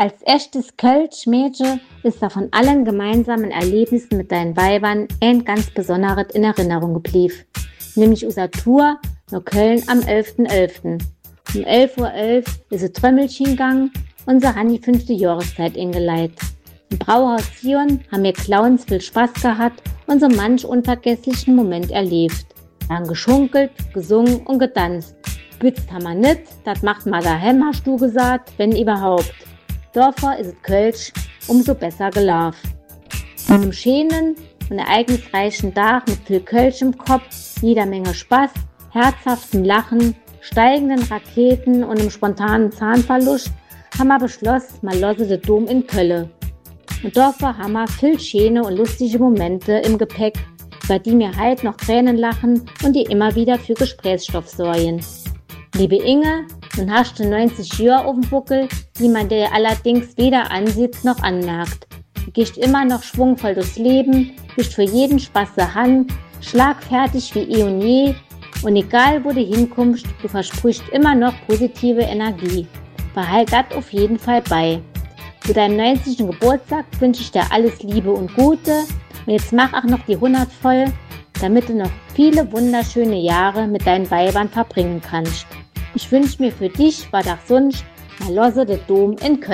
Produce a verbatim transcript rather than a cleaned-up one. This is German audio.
Als echtes Kölsch-Mädchen ist da von allen gemeinsamen Erlebnissen mit deinen Weibern ein ganz besonderes in Erinnerung geblieben. Nämlich unser Tour nach Köln am elften elften Um elf Uhr elf ist ein Trömmelchen gegangen und sie haben die fünfte Jahreszeit eingeleitet. Im Brauhaus Sion haben wir Clowns viel Spaß gehabt und so manch unvergesslichen Moment erlebt. Wir haben geschunkelt, gesungen und getanzt. Bützt haben wir nicht, das macht man daheim, hast du gesagt, wenn überhaupt. Dörfer ist es Kölsch, umso besser gelaufen. An einem schönen und ereignisreichen Tag mit viel Kölsch im Kopf, jeder Menge Spaß, herzhaftem Lachen, steigenden Raketen und einem spontanen Zahnverlust haben wir beschlossen, mal losse den Dom in Köln. Und dafür haben wir viel schöne und lustige Momente im Gepäck, über die wir heute noch Tränen lachen und die immer wieder für Gesprächsstoff sorgen. Liebe Inge, nun hast du neunzig Jahre auf dem Buckel, die man dir allerdings weder ansieht noch anmerkt. Du gehst immer noch schwungvoll durchs Leben, bist für jeden Spaß der Hand, schlagfertig wie eh und je und egal wo du hinkommst, du versprichst immer noch positive Energie. Behalt das auf jeden Fall bei. Zu deinem neunzigsten Geburtstag wünsche ich dir alles Liebe und Gute und jetzt mach auch noch die hundert voll, damit du noch viele wunderschöne Jahre mit deinen Weibern verbringen kannst. Ich wünsche mir für dich, was auch sonst, mal losse den Dom in Köln.